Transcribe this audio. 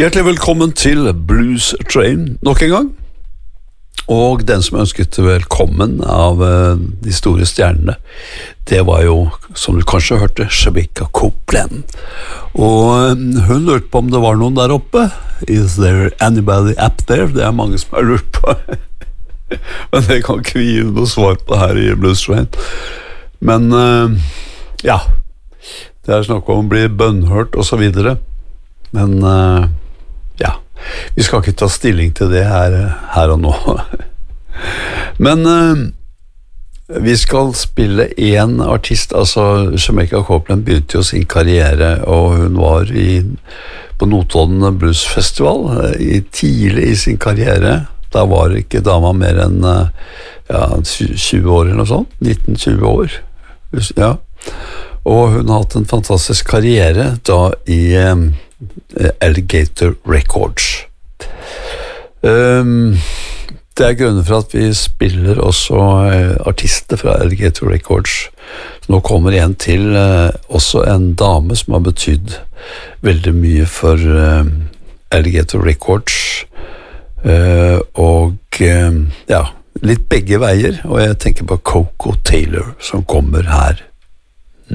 Hjertelig velkommen til Blues Train nok en gang. Og den som ønsket velkommen av de store stjernene, det var jo, som du kanskje hørte, Shemekia Copeland. Og hun lurte på om det var noen der oppe. Is there anybody up there? Det er mange som har lurt på. Men det kan ikke vi gi noe svar på her i Blues Train. Men ja, det er snakk om å bli bønnhørt og så videre. Men ja, vi skal ikke ta stilling til det her og nå. Men vi skal spille en artist, altså Shemekia Copeland begynte jo sin karriere, og hun var på Notodden Blues Festival tidlig i sin karriere. Da var ikke dama mer enn 20 år eller noe sånt, 19-20 år. Ja. Og hun har hatt en fantastisk karriere da i Alligator Records. Det er grunnen for at vi spiller også artister fra Alligator Records. Nå kommer en til, også en dame som har betydd veldig mye for Alligator Records. Og ja, litt begge veier, og jeg tenker på Koko Taylor som kommer her.